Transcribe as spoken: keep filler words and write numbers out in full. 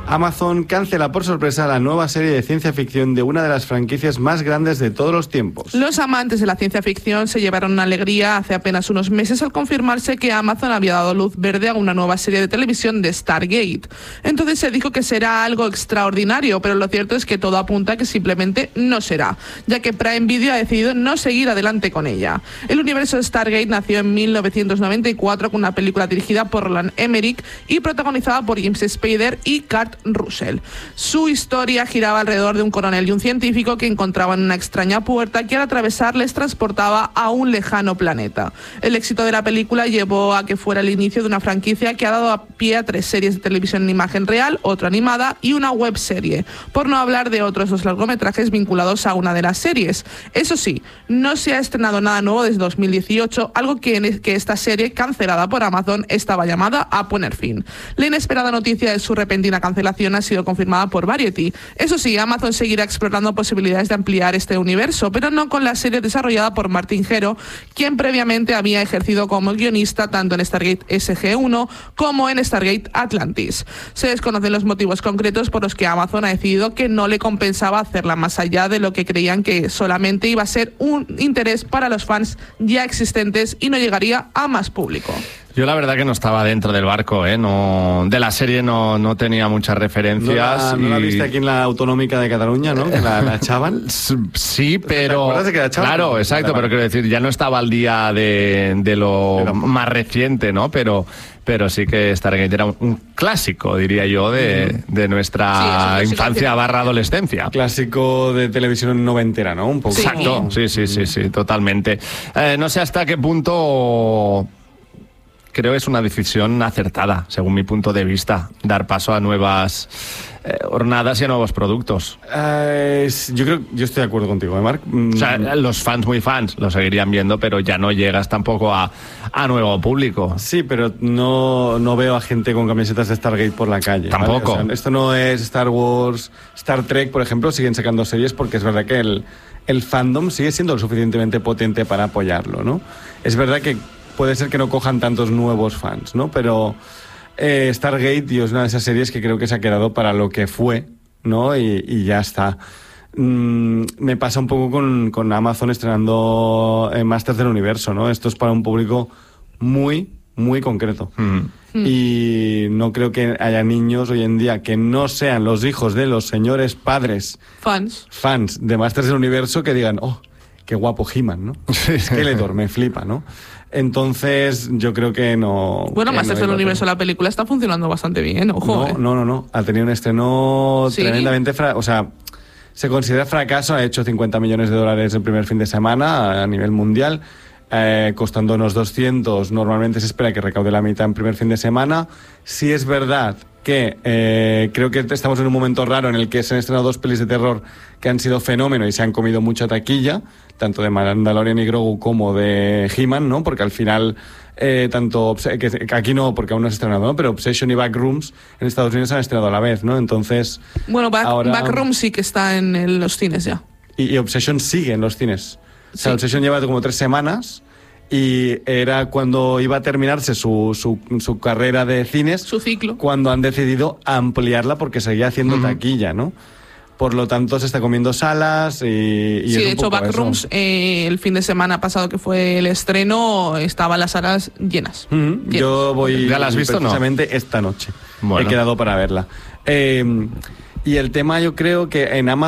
Amazon cancela por sorpresa la nueva serie de ciencia ficción de una de las franquicias más grandes de todos los tiempos. Los amantes de la ciencia ficción se llevaron una alegría hace apenas unos meses al confirmarse que Amazon había dado luz verde a una nueva serie de televisión de Stargate. Entonces se dijo que será algo extraordinario, pero lo cierto es que todo apunta a que simplemente no será, ya que Prime Video ha decidido no seguir adelante con ella. El universo de Stargate nació en mil novecientos noventa y cuatro con una película dirigida por Roland Emmerich y protagonizada por James Spader y Kurt Russell. Su historia giraba alrededor de un coronel y un científico que encontraban una extraña puerta que al atravesar les transportaba a un lejano planeta. El éxito de la película llevó a que fuera el inicio de una franquicia que ha dado a pie a tres series de televisión en imagen real, otra animada y una webserie, por no hablar de otros dos largometrajes vinculados a una de las series. Eso sí, no se ha estrenado nada nuevo desde dos mil dieciocho, algo que, en, que esta serie, cancelada por Amazon, estaba llamada a poner fin. La inesperada noticia de su repentina cancelación ha sido confirmada por Variety. Eso sí, Amazon seguirá explorando posibilidades de ampliar este universo, pero no con la serie desarrollada por Martin Gero, quien previamente había ejercido como guionista tanto en Stargate S G uno como en Stargate Atlantis. Se desconocen los motivos concretos por los que Amazon ha decidido que no le compensaba hacerla más allá de lo que creían que solamente iba a ser un interés para los fans ya existentes y no llegaría a más público. Yo la verdad que no estaba dentro del barco, ¿eh? No, de la serie no, no tenía muchas referencias. ¿No la, y... ¿no la viste aquí en la Autonómica de Cataluña, no? Que la, la echaban. Sí, pero... ¿Te acuerdas de que la echaban? Claro, exacto, pero quiero decir, ya no estaba al día de, de lo pero... más reciente, ¿no? Pero... pero sí que Stargate era un clásico, diría yo, de, de nuestra sí, infancia barra adolescencia. Clásico de televisión noventera, ¿no? Un poco. Sí. Exacto, sí, sí, sí, sí, totalmente. Eh, no sé hasta qué punto... Creo que es una decisión acertada, según mi punto de vista, dar paso a nuevas eh, hornadas y a nuevos productos. Uh, yo creo, yo estoy de acuerdo contigo, ¿eh, Marc? O sea, los fans muy fans lo seguirían viendo, pero ya no llegas tampoco a, a nuevo público. Sí, pero no, no veo a gente con camisetas de Stargate por la calle. Tampoco. ¿vale? O sea, esto no es Star Wars, Star Trek, por ejemplo, siguen sacando series porque es verdad que el, el fandom sigue siendo lo suficientemente potente para apoyarlo, ¿no? Es verdad que puede ser que no cojan tantos nuevos fans, ¿no? Pero eh, Stargate, tío, es una de esas series que creo que se ha quedado para lo que fue, ¿no? Y, y ya está. Mm, me pasa un poco con, con Amazon estrenando eh, Masters del Universo, ¿no? Esto es para un público muy, muy concreto. Mm. Y no creo que haya niños hoy en día que no sean los hijos de los señores padres fans, fans de Masters del Universo que digan, oh, qué guapo He-Man, ¿no? Skeletor, me flipa, ¿no? Entonces, yo creo que no... Bueno, Masters no del Universo, la película está funcionando bastante bien, ojo. No, eh. no, no, no. Ha tenido un estreno ¿Sí? tremendamente... Fra- o sea, se considera fracaso. Ha hecho cincuenta millones de dólares el primer fin de semana a nivel mundial, eh, costando unos doscientos. Normalmente se espera que recaude la mitad en primer fin de semana. Sí es verdad que eh, creo que estamos en un momento raro en el que se han estrenado dos pelis de terror que han sido fenómeno y se han comido mucha taquilla, tanto de Mandalorian y Grogu como de He-Man, ¿no? Porque al final, eh, tanto... Que, que aquí no, porque aún no se ha estrenado, ¿no? Pero Obsession y Backrooms en Estados Unidos se han estrenado a la vez, ¿no? Entonces... Bueno, back, ahora... Backrooms sí que está en, en los cines ya. Y, y Obsession sigue en los cines. O sea, sí. Obsession lleva como tres semanas... Y era cuando iba a terminarse su, su, su carrera de cines, su ciclo, cuando han decidido ampliarla porque seguía haciendo uh-huh. taquilla, ¿no? Por lo tanto, se está comiendo salas y... y sí, es de un hecho, Backrooms, eh, el fin de semana pasado que fue el estreno, estaban las salas llenas. Uh-huh. llenas. Yo voy... ¿Ya la has visto precisamente no? esta noche. Bueno. He quedado para verla. Eh, y el tema, yo creo que en Amazon